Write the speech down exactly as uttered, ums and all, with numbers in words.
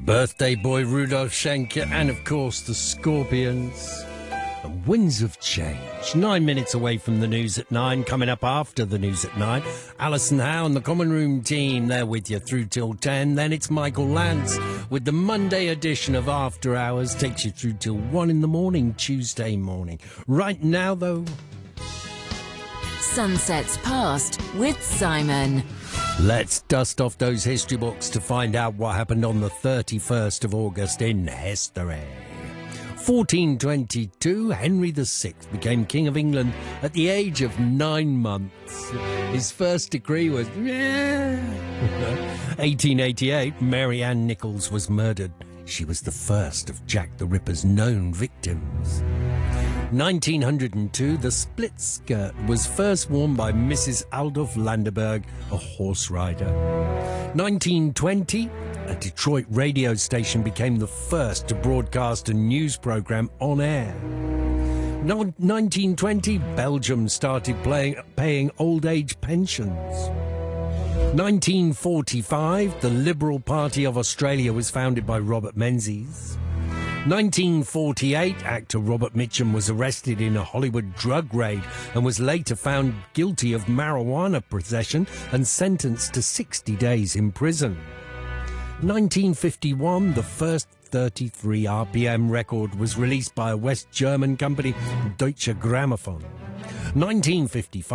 Birthday Boy Rudolf Schenker, and of course the Scorpions. And Winds of Change. Nine minutes away from the news at nine. Coming up after the news at nine, Alison Howe and the Common Room team, they're with you through till ten. Then it's Michael Lance with the Monday edition of After Hours. Takes you through till one in the morning, Tuesday morning. Right now, though, Sunsets Past with Simon. let's dust off those history books to find out what happened on the thirty-first of August in history. fourteen twenty-two, Henry the Sixth became King of England at the age of nine months. His first decree was... eighteen eighty-eight, Mary Ann Nichols was murdered. She was the first of Jack the Ripper's known victims. nineteen oh two, the split skirt was first worn by Missus Adolf Landerberg, a horse rider. nineteen twenty, a Detroit radio station became the first to broadcast a news program on air. No, nineteen twenty, Belgium started playing, paying old age pensions. nineteen forty-five, the Liberal Party of Australia was founded by Robert Menzies. nineteen forty-eight, actor Robert Mitchum was arrested in a Hollywood drug raid and was later found guilty of marijuana possession and sentenced to sixty days in prison. nineteen fifty-one, the first thirty-three R P M record was released by a West German company, Deutsche Grammophon. nineteen fifty-five